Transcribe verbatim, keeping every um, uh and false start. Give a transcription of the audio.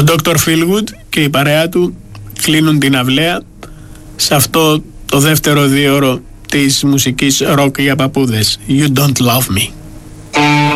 Ο ντόκτορ Feelgood και η παρέα του κλείνουν την αυλαία σε αυτό το δεύτερο δίωρο της μουσικής ροκ για παππούδες. You don't love me.